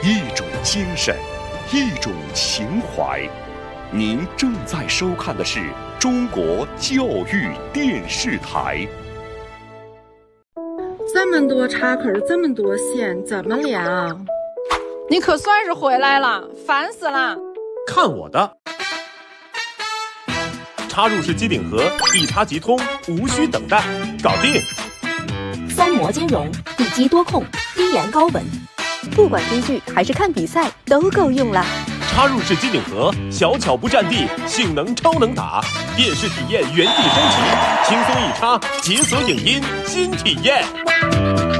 一种精神，一种情怀。您正在收看的是中国教育电视台。 这么多插口，这么多线，怎么量？ 你可算是回来了，烦死了！ 看我的！插入式机顶盒，一插即通，无需等待，搞定！ 松膜兼容，地基多控，低燃高稳，不管追剧还是看比赛都够用了。 插入式机顶盒，小巧不占地，性能超能打，电视体验原地升级，轻松一插，解锁影音新体验。